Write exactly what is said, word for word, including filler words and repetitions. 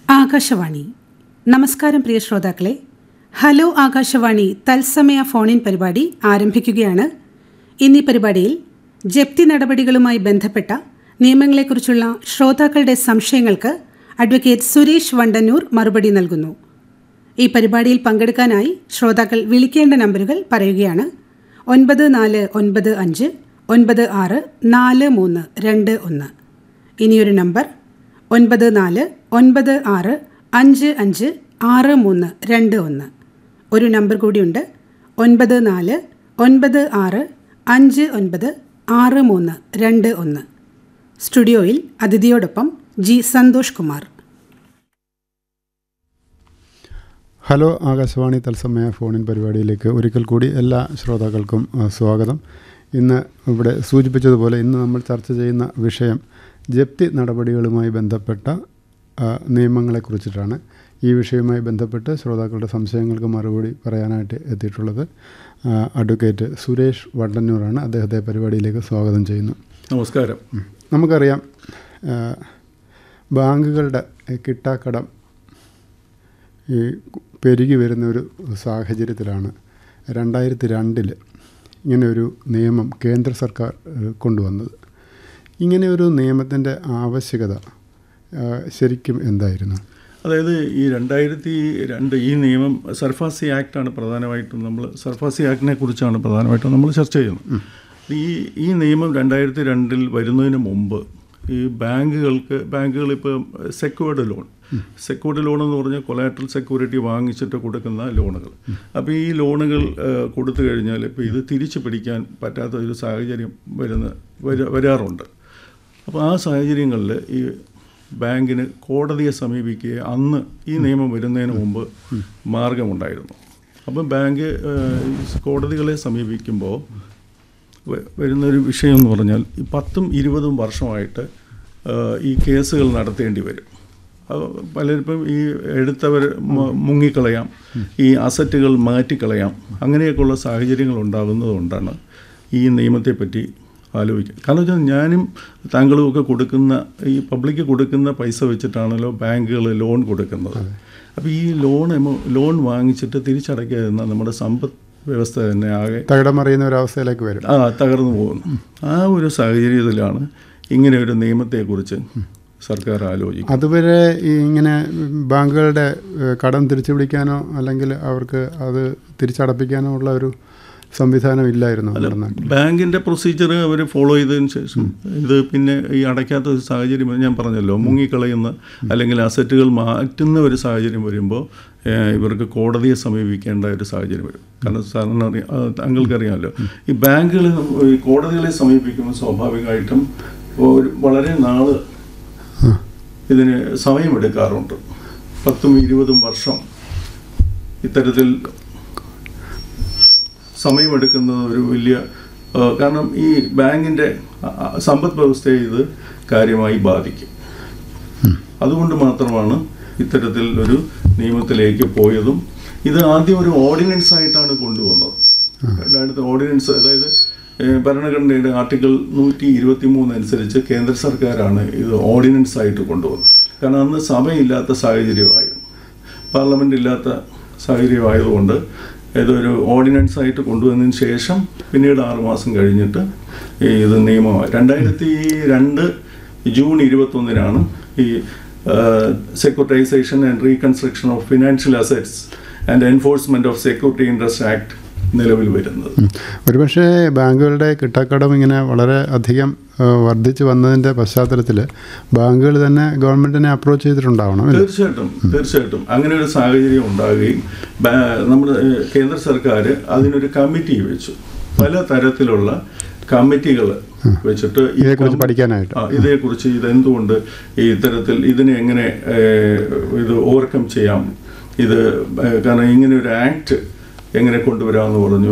ആകാശവാണി. നമസ്കാരം പ്രിയ ശ്രോതാക്കളെ. ഹലോ ആകാശവാണി തത്സമയ ഫോണിൻ പരിപാടി ആരംഭിക്കുകയാണ്. ഇന്നീ പരിപാടിയിൽ ജപ്തി നടപടികളുമായി ബന്ധപ്പെട്ട നിയമങ്ങളെക്കുറിച്ചുള്ള ശ്രോതാക്കളുടെ സംശയങ്ങൾക്ക് അഡ്വക്കേറ്റ് സുരേഷ് വണ്ടന്നൂർ മറുപടി നൽകുന്നു. ഈ പരിപാടിയിൽ പങ്കെടുക്കാനായി ശ്രോതാക്കൾ വിളിക്കേണ്ട നമ്പറുകൾ പറയുകയാണ്. ഒൻപത് നാല് ഒൻപത് അഞ്ച് ഒൻപത് ആറ് നാല് മൂന്ന് രണ്ട് ഒന്ന്. ഇനിയൊരു നമ്പർ ഒൻപത് നാല് ഒൻപത് ആറ് അഞ്ച് അഞ്ച് ആറ് മൂന്ന് രണ്ട് ഒന്ന്. ഒരു നമ്പർ കൂടിയുണ്ട്, ഒൻപത് നാല് ഒൻപത് ആറ് അഞ്ച് ഒൻപത് ആറ് മൂന്ന് രണ്ട് ഒന്ന്. സ്റ്റുഡിയോയിൽ അതിഥിയോടൊപ്പം ജി സന്തോഷ് കുമാർ. ഹലോ ആകാശവാണി തത്സമയ ഫോണിൻ പരിപാടിയിലേക്ക് ഒരിക്കൽ കൂടി എല്ലാ ശ്രോതാക്കൾക്കും സ്വാഗതം. ഇന്ന് ഇവിടെ സൂചിപ്പിച്ചതുപോലെ ഇന്ന് നമ്മൾ ചർച്ച ചെയ്യുന്ന വിഷയം ജപ്തി നടപടികളുമായി ബന്ധപ്പെട്ട നിയമങ്ങളെക്കുറിച്ചിട്ടാണ്. ഈ വിഷയവുമായി ബന്ധപ്പെട്ട് ശ്രോതാക്കളുടെ സംശയങ്ങൾക്ക് മറുപടി പറയാനായിട്ട് എത്തിയിട്ടുള്ളത് അഡ്വക്കേറ്റ് സുരേഷ് വണ്ടന്നൂറാണ്. അദ്ദേഹത്തെ പരിപാടിയിലേക്ക് സ്വാഗതം ചെയ്യുന്നു. നമസ്കാരം. നമുക്കറിയാം, ബാങ്കുകളുടെ കിട്ടാക്കടം ഈ പെരുകി വരുന്ന ഒരു സാഹചര്യത്തിലാണ് രണ്ടായിരത്തി രണ്ടിൽ ഇങ്ങനെയൊരു നിയമം കേന്ദ്ര സർക്കാർ കൊണ്ടുവന്നത്. ഇങ്ങനെയൊരു നിയമത്തിൻ്റെ ആവശ്യകത ശരിക്കും എന്തായിരുന്നു? അതായത് ഈ രണ്ടായിരത്തി രണ്ട് ഈ നിയമം സർഫാസി ആക്റ്റാണ് പ്രധാനമായിട്ടും നമ്മൾ സർഫാസി ആക്ടിനെ കുറിച്ചാണ് പ്രധാനമായിട്ടും നമ്മൾ ചർച്ച ചെയ്യുന്നത്. ഈ ഈ നിയമം രണ്ടായിരത്തി രണ്ടിൽ വരുന്നതിന് മുമ്പ് ഈ ബാങ്കുകൾക്ക് ബാങ്കുകൾ ഇപ്പോൾ സെക്യൂർഡ് ലോൺ സെക്യൂർഡ് ലോൺ എന്ന് പറഞ്ഞാൽ കൊലാട്രൽ സെക്യൂരിറ്റി വാങ്ങിച്ചിട്ട് കൊടുക്കുന്ന ലോണുകൾ. അപ്പോൾ ഈ ലോണുകൾ കൊടുത്തു കഴിഞ്ഞാൽ ഇപ്പോൾ ഇത് തിരിച്ചു പിടിക്കാൻ പറ്റാത്ത ഒരു സാഹചര്യം വരുന്ന വരാറുണ്ട്. അപ്പോൾ ആ സാഹചര്യങ്ങളിൽ ഈ ബാങ്കിന് കോടതിയെ സമീപിക്കുക അന്ന് ഈ നിയമം വരുന്നതിന് മുമ്പ് മാർഗമുണ്ടായിരുന്നു. അപ്പം ബാങ്ക് കോടതികളെ സമീപിക്കുമ്പോൾ വരുന്നൊരു വിഷയം എന്ന് പറഞ്ഞാൽ ഈ പത്തും ഇരുപതും വർഷമായിട്ട് ഈ കേസുകൾ നടത്തേണ്ടി വരും. പലരിപ്പം ഈ എടുത്തവർ മുങ്ങിക്കളയാം, ഈ അസറ്റുകൾ മാറ്റിക്കളയാം, അങ്ങനെയൊക്കെയുള്ള സാഹചര്യങ്ങൾ ഉണ്ടാകുന്നതുകൊണ്ടാണ് ഈ നിയമത്തെപ്പറ്റി ആലോചിക്കുക. കാരണം വെച്ചാൽ ഞാനും താങ്കളും ഒക്കെ കൊടുക്കുന്ന ഈ പബ്ലിക്ക് കൊടുക്കുന്ന പൈസ വെച്ചിട്ടാണല്ലോ ബാങ്കുകൾ ലോൺ കൊടുക്കുന്നത്. അപ്പോൾ ഈ ലോൺ ലോൺ വാങ്ങിച്ചിട്ട് തിരിച്ചടയ്ക്കാതിരുന്ന നമ്മുടെ സമ്പദ് വ്യവസ്ഥ തന്നെ ആകെ തകിടമറിയുന്ന ഒരവസ്ഥയിലേക്ക് വരും. ആ തകർന്നു പോകുന്നു. ആ ഒരു സാഹചര്യത്തിലാണ് ഇങ്ങനെ ഒരു നിയമത്തെക്കുറിച്ച് സർക്കാർ ആലോചിക്കും. അതുവരെ ഈ ഇങ്ങനെ ബാങ്കുകളുടെ കടം തിരിച്ചു പിടിക്കാനോ അല്ലെങ്കിൽ അവർക്ക് അത് തിരിച്ചടപ്പിക്കാനോ ഉള്ള ഒരു സംവിധാനം ഇല്ലായിരുന്നു. ബാങ്കിൻ്റെ പ്രൊസീജിയർ അവർ ഫോളോ ചെയ്തതിന് ശേഷം ഇത് പിന്നെ ഈ അടയ്ക്കാത്ത ഒരു സാഹചര്യം ഞാൻ പറഞ്ഞല്ലോ, മുങ്ങിക്കളയുന്ന അല്ലെങ്കിൽ അസറ്റുകൾ മാറ്റുന്ന ഒരു സാഹചര്യം വരുമ്പോൾ ഇവർക്ക് കോടതിയെ സമീപിക്കേണ്ട ഒരു സാഹചര്യം വരും. കാരണം സാറിന് അറിയാം, താങ്കൾക്കറിയാമല്ലോ, ഈ ബാങ്കുകൾ ഈ കോടതികളെ സമീപിക്കുമ്പോൾ സ്വാഭാവികമായിട്ടും ഒരു വളരെ നാൾ ഇതിന് സമയമെടുക്കാറുണ്ട്. പത്തും ഇരുപതും വർഷം ഇത്തരത്തിൽ സമയമെടുക്കുന്നത് ഒരു വലിയ കാരണം ഈ ബാങ്കിൻ്റെ സമ്പദ് വ്യവസ്ഥയെ ഇത് കാര്യമായി ബാധിക്കും. അതുകൊണ്ട് മാത്രമാണ് ഇത്തരത്തിൽ ഒരു നിയമത്തിലേക്ക് പോയതും. ഇത് ആദ്യം ഒരു ഓർഡിനൻസ് ആയിട്ടാണ് കൊണ്ടുവന്നത്. രണ്ടായിരത്തി ഓർഡിനൻസ്, അതായത് ഭരണഘടനയുടെ ആർട്ടിക്കിൾ നൂറ്റി ഇരുപത്തി മൂന്ന് അനുസരിച്ച് കേന്ദ്ര സർക്കാരാണ് ഇത് ഓർഡിനൻസ് ആയിട്ട് കൊണ്ടുവന്നത്. കാരണം അന്ന് സഭയില്ലാത്ത സാഹചര്യമായിരുന്നു, പാർലമെൻ്റ് ഇല്ലാത്ത സാഹചര്യമായതുകൊണ്ട് ഇതൊരു ഓർഡിനൻസ് ആയിട്ട് കൊണ്ടുവന്നതിന് ശേഷം പിന്നീട് ആറുമാസം കഴിഞ്ഞിട്ട് ഇത് നിയമമായി. രണ്ടായിരത്തി രണ്ട് ജൂൺ ഇരുപത്തൊന്നിനാണ് ഈ securitisation and reconstruction of financial assets and enforcement of security interest act നിലവിൽ വരുന്നത്. ഒരുപക്ഷെ ബാങ്കുകളുടെ കിട്ടാക്കടം ഇങ്ങനെ വളരെ അധികം വർദ്ധിച്ചു വന്നതിൻ്റെ പശ്ചാത്തലത്തിൽ ബാങ്കുകൾ തന്നെ ഗവൺമെൻറ്റിനെ അപ്രോച്ച് ചെയ്തിട്ടുണ്ടാവണം. തീർച്ചയായിട്ടും തീർച്ചയായിട്ടും അങ്ങനെ ഒരു സാഹചര്യം ഉണ്ടാകുകയും നമ്മുടെ കേന്ദ്ര സർക്കാർ അതിനൊരു കമ്മിറ്റി വെച്ചു. പല തരത്തിലുള്ള കമ്മിറ്റികൾ വെച്ചിട്ട് ഇതേക്കുറിച്ച് പഠിക്കാനായിട്ട് ഇതേക്കുറിച്ച് ഇതെന്തുകൊണ്ട് ഈ ഇത്തരത്തിൽ ഇതിനെ എങ്ങനെ ഇത് ഓവർകം ചെയ്യാം, ഇത് കാരണം ഇങ്ങനെ ഒരു ആക്ട് എങ്ങനെ കൊണ്ടുവരാമെന്ന് പറഞ്ഞു.